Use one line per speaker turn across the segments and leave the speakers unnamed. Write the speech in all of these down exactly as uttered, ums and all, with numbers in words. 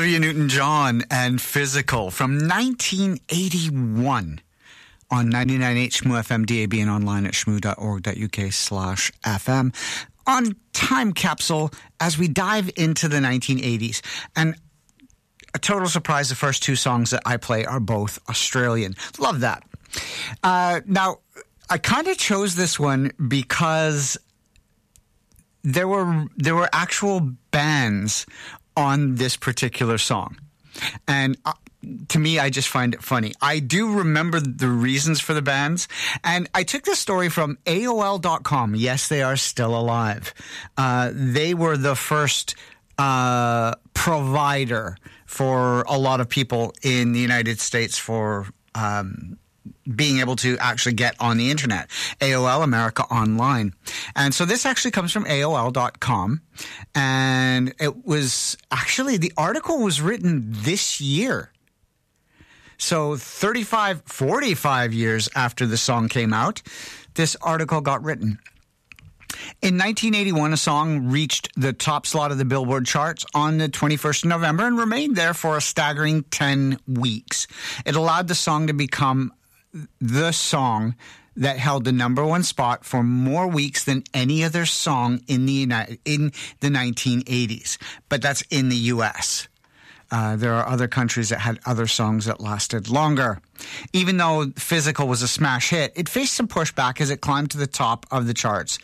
Olivia Newton-John and Physical from nineteen eighty-one on ninety-nine point eight Shmoo F M, D A B, and online at shmoo.org.uk slash FM on Time Capsule as we dive into the nineteen eighties. And a total surprise, the first two songs that I play are both Australian. Love that. Uh, now, I kind of chose this one because there were there were actual bands on this particular song. And uh, to me, I just find it funny. I do remember the reasons for the bands. And I took this story from A O L dot com. Yes, they are still alive. Uh, they were the first uh, provider for a lot of people in the United States for um, being able to actually get on the internet. A O L, America Online. And so this actually comes from A O L dot com. And it was actually, the article was written this year. So thirty-five, forty-five years after the song came out, this article got written. In nineteen eighty-one, a song reached the top slot of the Billboard charts on the twenty-first of November and remained there for a staggering ten weeks. It allowed the song to become the song that held the number one spot for more weeks than any other song in the United, in the nineteen eighties. But that's in the U S Uh, there are other countries that had other songs that lasted longer. Even though Physical was a smash hit, it faced some pushback as it climbed to the top of the charts.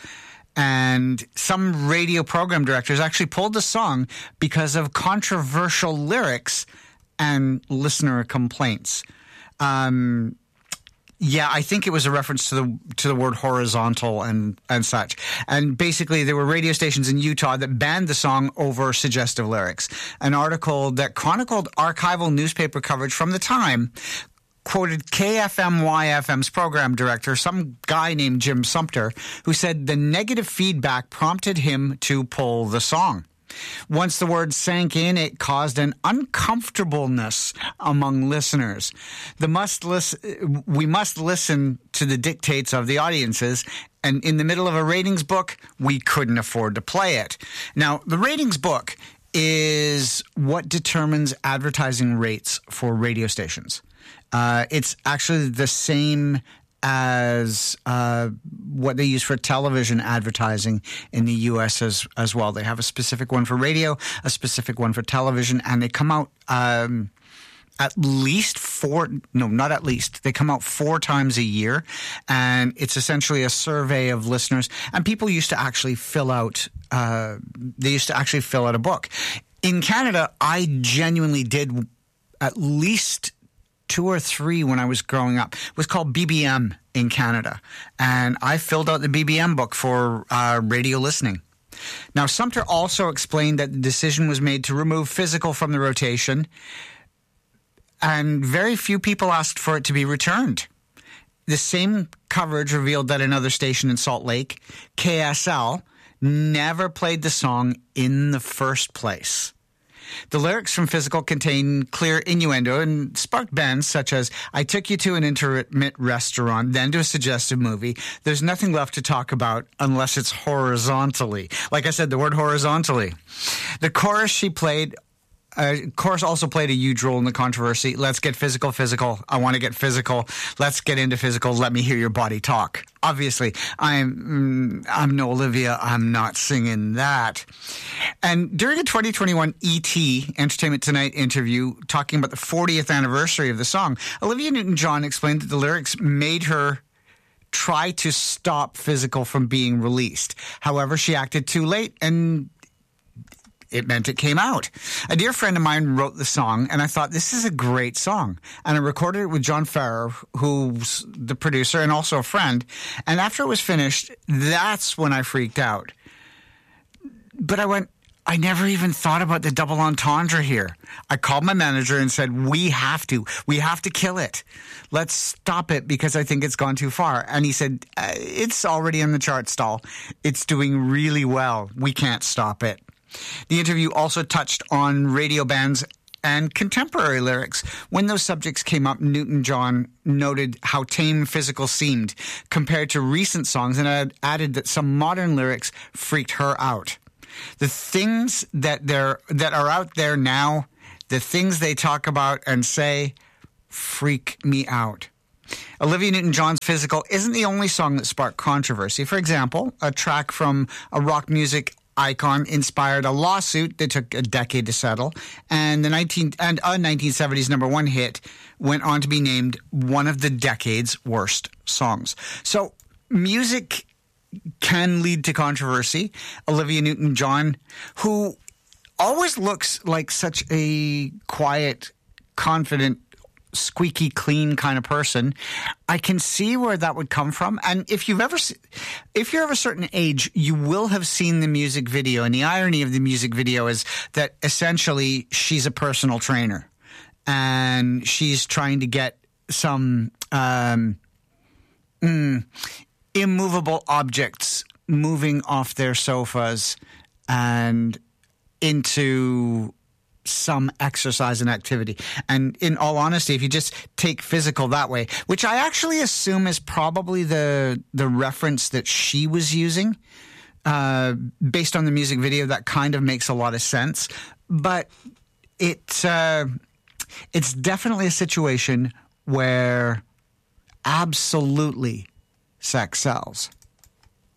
And some radio program directors actually pulled the song because of controversial lyrics and listener complaints. Um, yeah, I think it was a reference to the to the word horizontal and, and such. And basically, there were radio stations in Utah that banned the song over suggestive lyrics. An article that chronicled archival newspaper coverage from the time quoted K F M Y F M's program director, some guy named Jim Sumter, who said the negative feedback prompted him to pull the song. Once the word sank in, it caused an uncomfortableness among listeners. The must listen, we must listen to the dictates of the audiences, and in the middle of a ratings book, we couldn't afford to play it. Now, the ratings book is what determines advertising rates for radio stations. Uh, it's actually the same as uh, what they use for television advertising in the U S as as well. They have a specific one for radio, a specific one for television, and they come out um, at least four, no, not at least, they come out four times a year, and it's essentially a survey of listeners, and people used to actually fill out, uh, they used to actually fill out a book. In Canada, I genuinely did at least two or three when I was growing up. It was called B B M in Canada. And I filled out the B B M book for uh, radio listening. Now, Sumter also explained that the decision was made to remove Physical from the rotation, and very few people asked for it to be returned. The same coverage revealed that another station in Salt Lake, K S L, never played the song in the first place. The lyrics from Physical contain clear innuendo and sparked bands such as I took you to an intimate restaurant, then to a suggestive movie. There's nothing left to talk about unless it's horizontally. Like I said, the word horizontally. The chorus she played Uh, chorus also played a huge role in the controversy. Let's get physical, physical. I want to get physical. Let's get into physical. Let me hear your body talk. Obviously, I'm mm, I'm no Olivia. I'm not singing that. And during a twenty twenty-one E T Entertainment Tonight interview talking about the fortieth anniversary of the song, Olivia Newton-John explained that the lyrics made her try to stop Physical from being released. However, she acted too late, and it meant it came out. A dear friend of mine wrote the song, and I thought, this is a great song. And I recorded it with John Farrer, who's the producer and also a friend. And after it was finished, that's when I freaked out. But I went, I never even thought about the double entendre here. I called my manager and said, we have to. We have to kill it. Let's stop it because I think it's gone too far. And he said, uh, it's already in the chart stall. It's doing really well. We can't stop it. The interview also touched on radio bands and contemporary lyrics. When those subjects came up, Newton-John noted how tame Physical seemed compared to recent songs and added that some modern lyrics freaked her out. The things that there that are out there now, The things they talk about and say freak me out. Olivia Newton-John's Physical isn't the only song that sparked controversy. For example, a track from a rock music icon inspired a lawsuit that took a decade to settle, and the nineteen and a nineteen seventies number one hit went on to be named one of the decade's worst songs. So music can lead to controversy. Olivia Newton-John, who always looks like such a quiet, confident, squeaky clean kind of person, I can see where that would come from. And if you've ever, if you're of a certain age, you will have seen the music video. And the irony of the music video is that essentially she's a personal trainer, and she's trying to get some um, mm, immovable objects moving off their sofas and into some exercise and activity. And in all honesty, if you just take Physical that way, which I actually assume is probably the the reference that she was using, uh, based on the music video, that kind of makes a lot of sense. But it, uh, it's definitely a situation where absolutely sex sells.